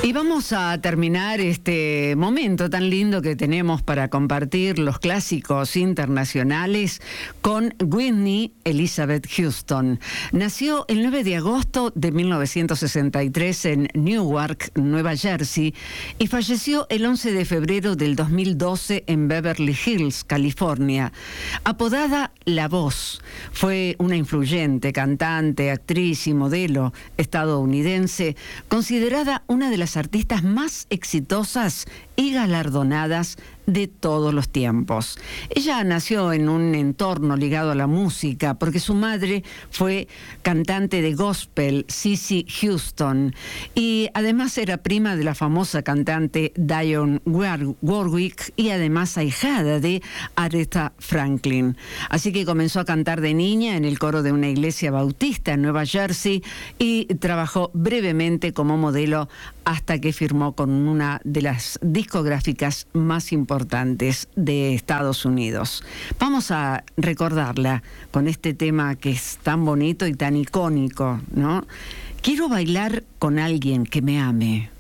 Y vamos a terminar este momento tan lindo que tenemos para compartir los clásicos internacionales con Whitney Elizabeth Houston. Nació el 9 de agosto de 1963 en Newark, Nueva Jersey, y falleció el 11 de febrero del 2012 en Beverly Hills, California. Apodada La Voz, fue una influyente cantante, actriz y modelo estadounidense, considerada una de las artistas más exitosas y galardonadas de todos los tiempos. Ella nació en un entorno ligado a la música porque su madre fue cantante de gospel, Cissy Houston, y además era prima de la famosa cantante Dionne Warwick y además ahijada de Aretha Franklin. Así que comenzó a cantar de niña en el coro de una iglesia bautista en Nueva Jersey y trabajó brevemente como modelo hasta que firmó con una de las discográficas más importantes de Estados Unidos. Vamos a recordarla con este tema que es tan bonito y tan icónico, ¿no? Quiero bailar con alguien que me ame.